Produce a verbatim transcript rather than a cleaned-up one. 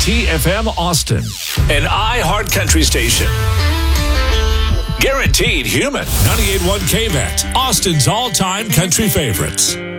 T F M Austin, an iHeart Country station. Guaranteed human. ninety-eight point one K V A T, Austin's all-time country favorites.